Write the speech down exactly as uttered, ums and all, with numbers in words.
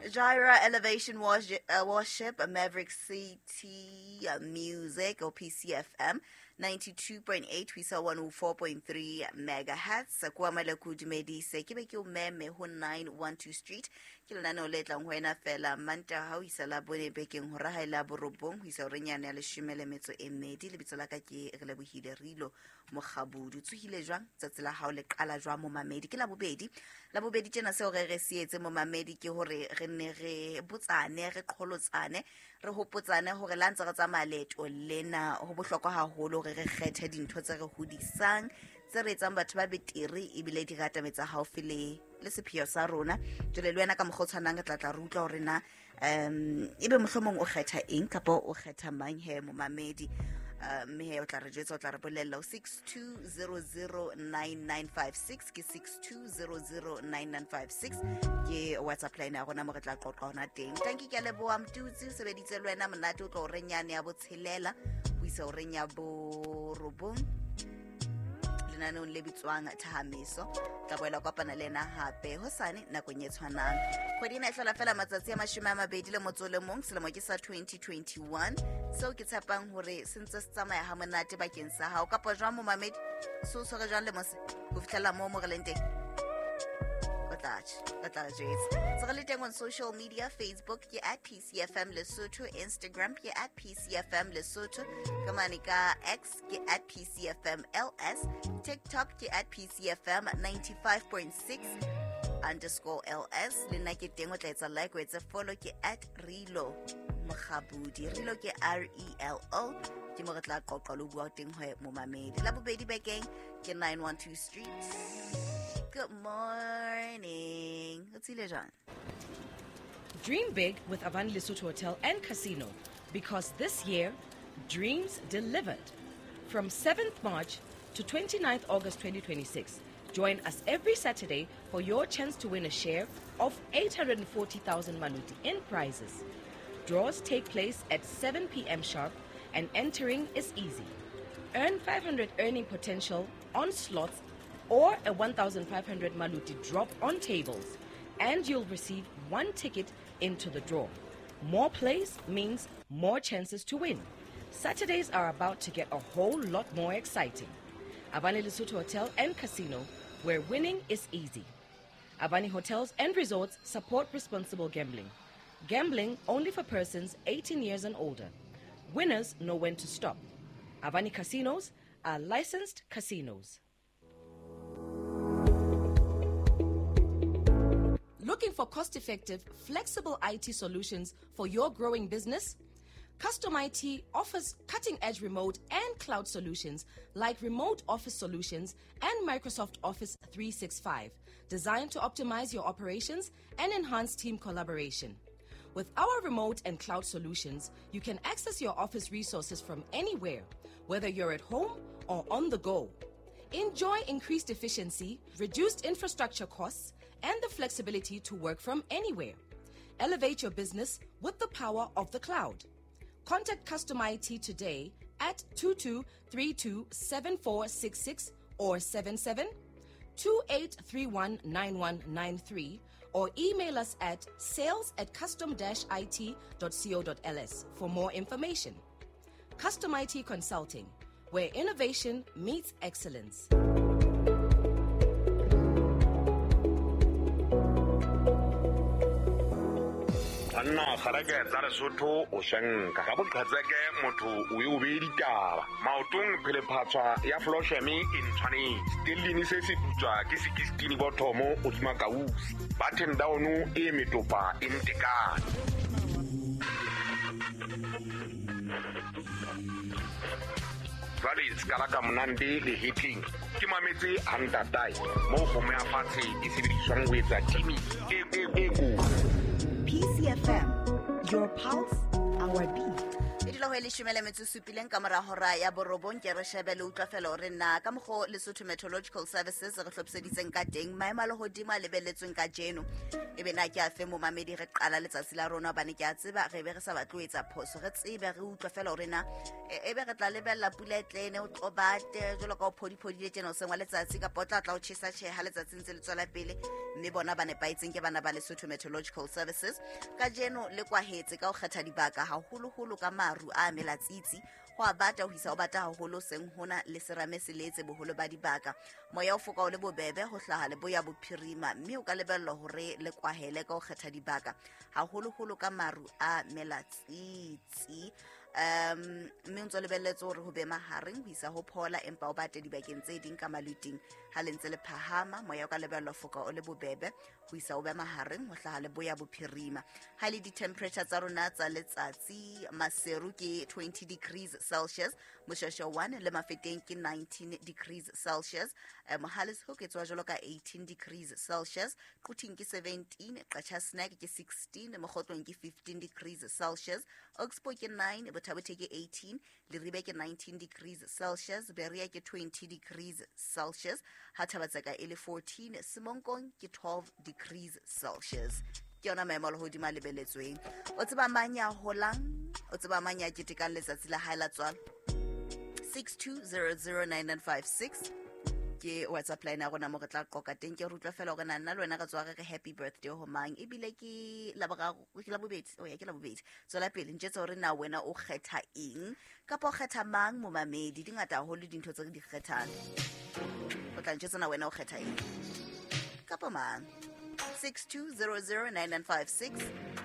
Gyra Elevation Worship, uh, Worship Maverick City uh, Music, or P C F M, ninety-two point eight, we saw one oh four point three megahertz. Kwa malaku dumedise, ke be ke o meme ho nine twelve Street. Ke lona no letlang ho ena fela manta ha o isa la bone bekeng ho raha la borobong, ho isa o renyane ya leshome le metso e mmedi. Lebitso la ka ke re lebohile Rilo Mokgabudu. Tsuhile jwang tsatsi la hao le qala jwang mo mamedi? Ke la bobedi. La bobedi tjena se o re re sietse mo mamedi ke hore re ne re botsane re qholotsane re hopotsane hore la ntse re tsamaya leeto lena ho bohlokwa haholo re re kgethe dintho tse re hodisang tse re etsang batho ba betere ebile di ratametsa haufi le le sepheo sa rona. Jole le wena ka mogotshwanang tla tla re utlwa hore na um ebe mohlomong o kgetha eng kapa o kgetha mang he mo mamedi. Um he o tla re jetsa o tla re bolella six two zero zero nine nine five six ke six two zero zero nine nine five six ke WhatsApp line ya rona mo re tla qoqa hona teng. Tanki ke leboa mtutsi o sebeditse le wena monate o tlo o renyane ya botshelela o isa o renya bo robong lenane o le bitswang Thahamiso tla boela kopana le na hape hosane nakong e tshwanang. Kgwedi ena e hlola fela matsatsi a mashome a mabedi le motso le mong selemo ke sa twenty twenty-one. So ke tshepang hore sentse se tsamaya ha monate bakeng sa hao kapa jwang mo mamedi so so re jwang le mose go fitlela mo mo re leng teng o tla o tla jetsa so re le teng on social media. Facebook ke at P C F M Lesotho, Instagram ke at P C F M Lesotho, kamane ka X ke at P C F M L S, TikTok ke at P C F M ninety-five point six underscore L S. Le nna ke teng o tla etsa like o etsa follow ke at Rilo Mokhabudi. Rilo ke R E L O ke mo re tla qoqa lo bua teng ho mo mamedi. La bobedi bekeng ke nine twelve Street. Good morning. What's ile jang? Dream big with Avani Lesotho Hotel and Casino, because this year dreams delivered. From seventh March to twenty-ninth August twenty twenty-six, join us every Saturday for your chance to win a share of eight hundred forty thousand Maluti in prizes. Draws take place at seven p.m. sharp and entering is easy. Earn five hundred earning potential on slots or a one thousand five hundred Maluti drop on tables, and you'll receive one ticket into the draw. More plays means more chances to win. Saturdays are about to get a whole lot more exciting. Avani Lesotho Hotel and Casino, where winning is easy. Avani Hotels and Resorts support responsible gambling. Gambling only for persons eighteen years and older. Winners know when to stop. Avani Casinos are licensed casinos. Looking for cost-effective, flexible I T solutions for your growing business? Custom I T offers cutting-edge remote and cloud solutions like Remote Office Solutions and Microsoft Office three sixty-five, designed to optimize your operations and enhance team collaboration. With our remote and cloud solutions, you can access your office resources from anywhere, whether you're at home or on the go. Enjoy increased efficiency, reduced infrastructure costs, and the flexibility to work from anywhere. Elevate your business with the power of the cloud. Contact Custom I T today at two two three two seven four six six or seven seven two eight three one nine one nine three or email us at sales at custom dash I T dot co dot L S for more information. Custom I T Consulting, where innovation meets excellence. Anna kharage tsara sotho o shanka ga bokhatseke motho o e obedi taba maotong phele phatswa ya floshemi in tshwane stilini se se putswa ke sixteen bothomo o tsima kausi button down e metopa in tekana vale skala ka mnandi le hitting ke mametse hantatai mo go me afatse e sebediswang ho etsa timi e e e go P C F M, your pulse, our beat. Itilo ho le shumele metso supileng ka mora hora ya borobong ke re shebe le utlwa fela hore na ka mokgo Lesotho Meteorological Services re hlopseditseng ka teng maemo a lehodimo a lebelletsweng ka jeno ebe na ke a fe mo mamedi re qala letsatsi la rona bane ke a tseba re be re sa batlo etsa phoso re tsebe re utlwa fela hore na ebe re tla lebella pula e tlene o tlobate jolo ka o phodi phodi le tjena o sengwa letsatsi ka potla tla o tshisa tshe ha letsatsi ntse le tswela pele mme bona ba ne ba itseng ke bana ba Lesotho Meteorological Services ka jeno le kwahetse ka o kgetha dibaka haholo holo ka maru a melatsitsi ho abata ho isa o bata haholo seng hona le serame se letse boholo ba dibaka moya o foka o le bobebe ho hlaha le boya bophirima mme o ka lebella hore le kwahele ka o kgetha dibaka haholo holo ka maru a melatsitsi um mme ntse le belletse hore ho be mahareng ho isa ho phola empa o bate dibakeng tse ding ka maluting ha le ntse le phahama moya o ka lebella foka o le bobebe ho isa o be mahareng ho hlaha le boya bophirima ha le di temperature tsa rona tsa letsatsi Maseru ke twenty degrees Celsius Moshasha one le Mafeteng ke nineteen degrees Celsius Mohalishoek ke tswa jolo ka eighteen degrees Celsius Kuting ke seventeen Qacha Snack ke sixteen Mogotlong ke fifteen degrees Celsius Oxford ke nine Botabothe ke eighteen Leribe ke nineteen degrees Celsius Beria ke twenty degrees Celsius Hathabatseka ele fourteen Simonkong ke twelve degrees Celsius ke yona maemo le hodima lebeletsweng o tseba manya holang o tseba manya ke tekang letsatsi la hae la tswalo six two zero zero nine nine five six ke WhatsApp line ya rona mo re tla qoka teng ke rutla fela hore nna le wena ka tswa re happy birthday ho mang ebile ke la boraro ke la bobedi o ya ke la bobedi tswela pele ntsetsa hore na wena o kgetha eng ka po kgetha mang mo mamedi dingata ho le dintho tse re di kgethang o tla ntsetsa na wena o kgetha eng ka po mang six two zero zero nine nine five six